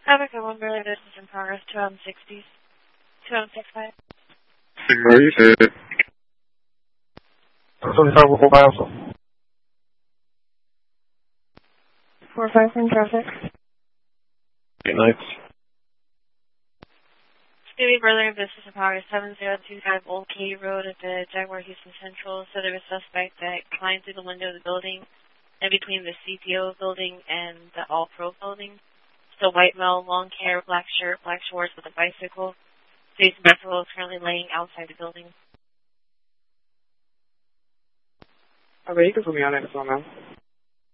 Traffic at 1 Burley, this is in progress, 2060s, 2065. Where you said? 25 with miles. 4-5 from traffic. Good night. City Burley, this is in progress, 7025 Old Katy Road at the Jaguar Houston Central. So there was a suspect that climbed through the window of the building and between the CPO building and the All Pro building. So white male, long hair, black shirt, black shorts with a bicycle. Jason Bethel is currently laying outside the building. Alright, you can put me on it as well now.